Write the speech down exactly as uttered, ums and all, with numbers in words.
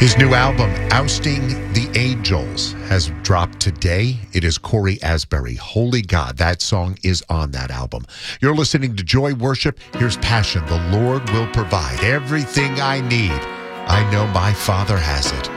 His new album, Ousting the Angels, has dropped today. It is Corey Asbury, Holy God. That song is on that album. You're listening to Joy Worship. Here's Passion. The Lord will provide everything I need. I know my Father has it.